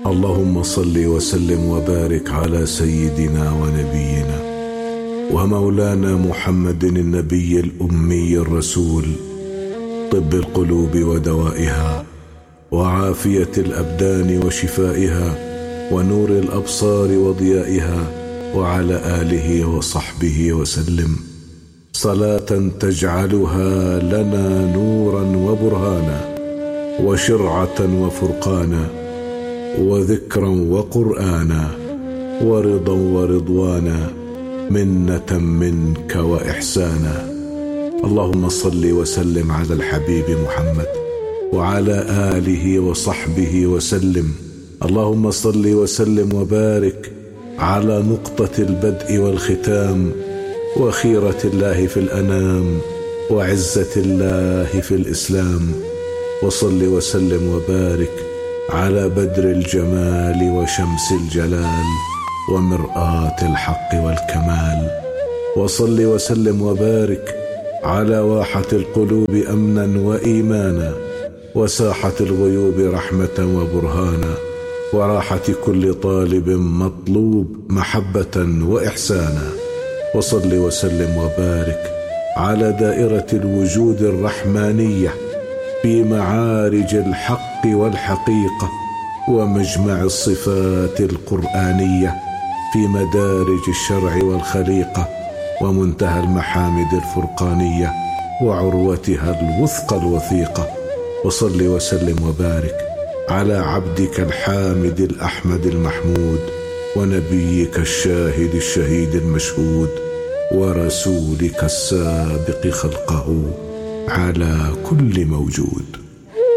اللهم صل وسلم وبارك على سيدنا ونبينا ومولانا محمد النبي الأمي الرسول، طب القلوب ودوائها، وعافية الأبدان وشفائها، ونور الأبصار وضيائها، وعلى آله وصحبه وسلم، صلاة تجعلها لنا نورا وبرهانا، وشرعة وفرقانا، وذكرا وقرآنا، ورضا ورضوانا، منة منك وإحسانا. اللهم صل وسلم على الحبيب محمد وعلى آله وصحبه وسلم. اللهم صل وسلم وبارك على نقطة البدء والختام، وخيرة الله في الأنام، وعزة الله في الإسلام. وصل وسلم وبارك على بدر الجمال وشمس الجلال ومرآة الحق والكمال. وصل وسلم وبارك على واحة القلوب أمنا وإيمانا، وساحة الغيوب رحمة وبرهانا، وراحة كل طالب مطلوب محبة وإحسانا. وصل وسلم وبارك على دائرة الوجود الرحمانية في معارج الحق والحقيقة، ومجمع الصفات القرآنية في مدارج الشرع والخليقة، ومنتهى المحامد الفرقانية وعروتها الوثقى الوثيقة. وصل وسلم وبارك على عبدك الحامد الأحمد المحمود، ونبيك الشاهد الشهيد المشهود، ورسولك السابق خلقه على كل موجود.